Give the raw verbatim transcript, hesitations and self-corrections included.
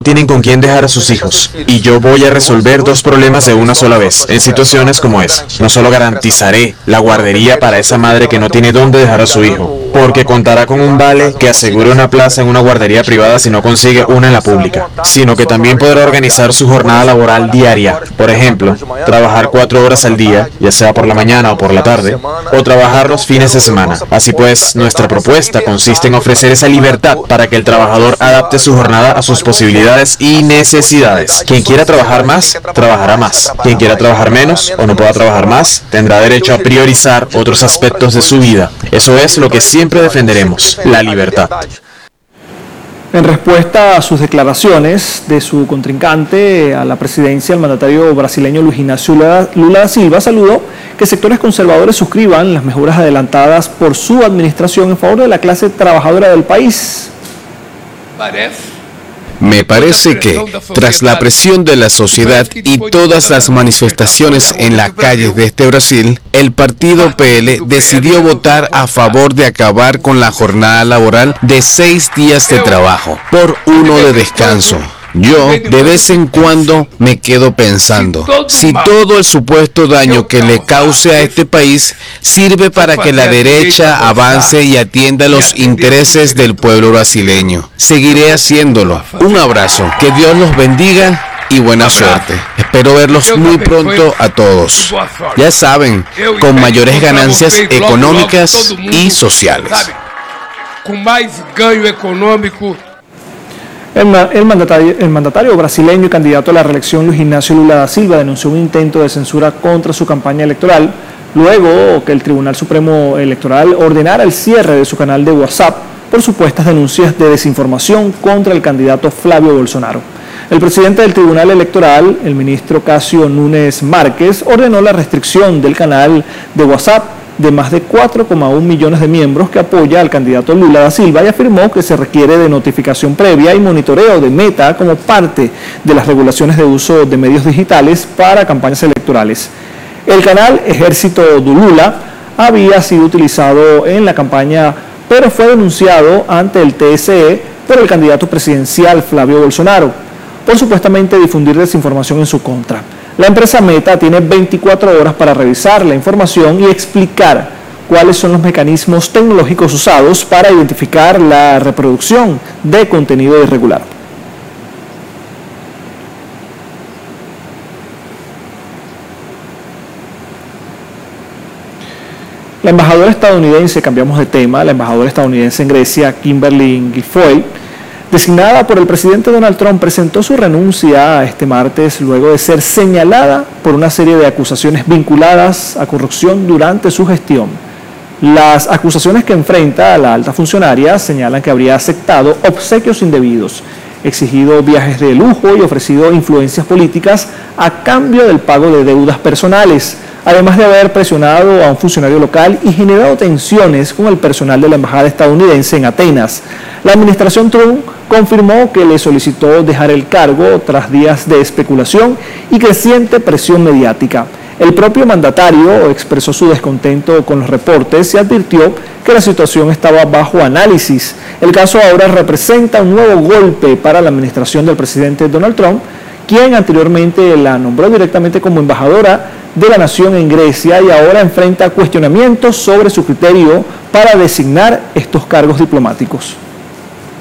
tienen con quién dejar a sus hijos. Y yo voy a resolver dos problemas de una sola vez, en situaciones como esa. No solo garantizaré la guardería para esa madre que no tiene dónde dejar a su hijo, porque contará con un vale que asegure una plaza en una guardería privada si no consigue una en la pública, sino que también podrá organizar su jornada laboral diaria. Por ejemplo, trabajar cuatro horas al día, ya sea por la mañana o por la tarde, o trabajar los fines de semana. Así pues, nuestra propuesta consiste en ofrecer esa libertad para que el trabajador adapte su jornada a sus posibilidades y necesidades. Quien quiera trabajar más, trabajará más. Quien quiera trabajar menos o no pueda trabajar más, tendrá derecho a priorizar otros aspectos de su vida. Eso es lo que siempre defenderemos, la libertad. En respuesta a sus declaraciones de su contrincante a la presidencia, el mandatario brasileño Luis Ignacio Lula da Silva saludó que sectores conservadores suscriban las mejoras adelantadas por su administración en favor de la clase trabajadora del país. Me parece que, tras la presión de la sociedad y todas las manifestaciones en las calles de este Brasil, el partido P L decidió votar a favor de acabar con la jornada laboral de seis días de trabajo por uno de descanso. Yo, de vez en cuando, me quedo pensando, si todo el supuesto daño que le cause a este país sirve para que la derecha avance y atienda los intereses del pueblo brasileño, seguiré haciéndolo. Un abrazo, que Dios los bendiga y buena suerte. Espero verlos muy pronto a todos. Ya saben, con mayores ganancias económicas y sociales. Con más ganho económico. El, el, mandatario, el mandatario brasileño y candidato a la reelección Luis Ignacio Lula da Silva denunció un intento de censura contra su campaña electoral luego que el Tribunal Supremo Electoral ordenara el cierre de su canal de WhatsApp por supuestas denuncias de desinformación contra el candidato Flavio Bolsonaro. El presidente del Tribunal Electoral, el ministro Cássio Nunes Márquez, ordenó la restricción del canal de WhatsApp de más de cuatro coma uno millones de miembros que apoya al candidato Lula da Silva y afirmó que se requiere de notificación previa y monitoreo de Meta como parte de las regulaciones de uso de medios digitales para campañas electorales. El canal Ejército do Lula había sido utilizado en la campaña, pero fue denunciado ante el T S E por el candidato presidencial Flavio Bolsonaro por supuestamente difundir desinformación en su contra. La empresa Meta tiene veinticuatro horas para revisar la información y explicar cuáles son los mecanismos tecnológicos usados para identificar la reproducción de contenido irregular. La embajadora estadounidense, cambiamos de tema, la embajadora estadounidense en Grecia, Kimberly Guilfoyle, designada por el presidente Donald Trump, presentó su renuncia este martes luego de ser señalada por una serie de acusaciones vinculadas a corrupción durante su gestión. Las acusaciones que enfrenta a la alta funcionaria señalan que habría aceptado obsequios indebidos, exigido viajes de lujo y ofrecido influencias políticas a cambio del pago de deudas personales, además de haber presionado a un funcionario local y generado tensiones con el personal de la embajada estadounidense en Atenas. La administración Trump confirmó que le solicitó dejar el cargo tras días de especulación y creciente presión mediática. El propio mandatario expresó su descontento con los reportes y advirtió que la situación estaba bajo análisis. El caso ahora representa un nuevo golpe para la administración del presidente Donald Trump, quien anteriormente la nombró directamente como embajadora de la nación en Grecia y ahora enfrenta cuestionamientos sobre su criterio para designar estos cargos diplomáticos.